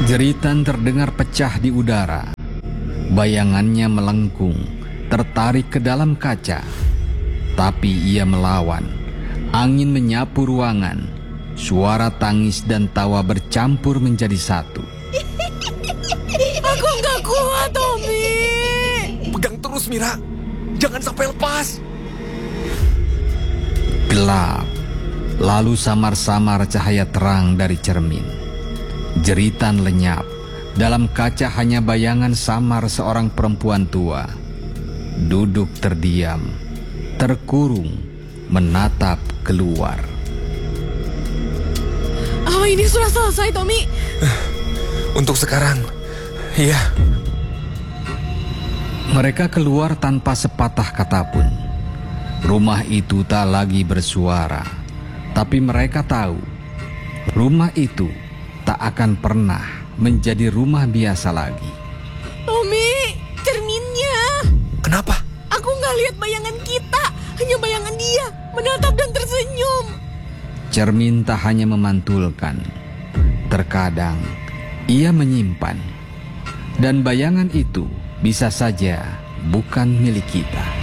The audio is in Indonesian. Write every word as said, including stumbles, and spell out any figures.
Jeritan terdengar pecah di udara. Bayangannya melengkung, tertarik ke dalam kaca. Tapi ia melawan. Angin menyapu ruangan. Suara tangis dan tawa bercampur menjadi satu. Aku nggak kuat, Tommy. Pegang terus, Mira. Jangan sampai lepas. Gelap. Lalu samar-samar cahaya terang dari cermin. Jeritan lenyap. Dalam kaca hanya bayangan samar seorang perempuan tua. Duduk terdiam, terkurung, menatap keluar. Oh, ini sudah selesai, Tommy. Untuk sekarang, iya. Mereka keluar tanpa sepatah kata pun. Rumah itu tak lagi bersuara. Tapi mereka tahu, rumah itu tak akan pernah menjadi rumah biasa lagi. Tommy, cerminnya. Kenapa? Aku nggak lihat bayangan kita, hanya bayangan dia menatap dan tersenyum. Cermin tak hanya memantulkan, terkadang ia menyimpan. Dan bayangan itu bisa saja bukan milik kita.